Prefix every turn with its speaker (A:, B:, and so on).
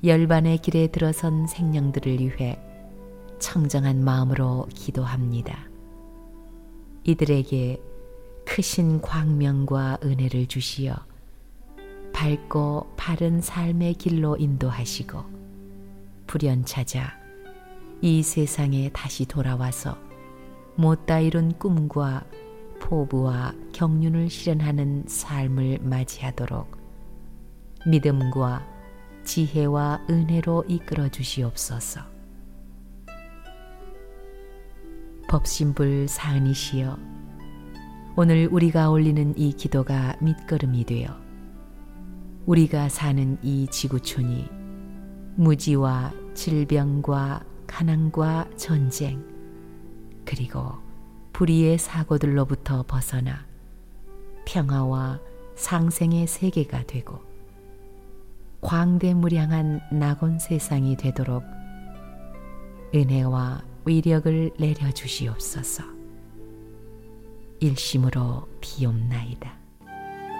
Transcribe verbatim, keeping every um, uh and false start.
A: 열반의 길에 들어선 생명들을 위해 청정한 마음으로 기도합니다. 이들에게 크신 광명과 은혜를 주시어 밝고 바른 삶의 길로 인도하시고 불연 찾아 이 세상에 다시 돌아와서 못다 이룬 꿈과 포부와 경륜을 실현하는 삶을 맞이하도록 믿음과 지혜와 은혜로 이끌어 주시옵소서. 법신불 사은이시여, 오늘 우리가 올리는 이 기도가 밑거름이 되어 우리가 사는 이 지구촌이 무지와 질병과 가난과 전쟁 그리고 불의의 사고들로부터 벗어나 평화와 상생의 세계가 되고 광대무량한 낙원 세상이 되도록 은혜와 위력을 내려주시옵소서. 일심으로 비옵나이다.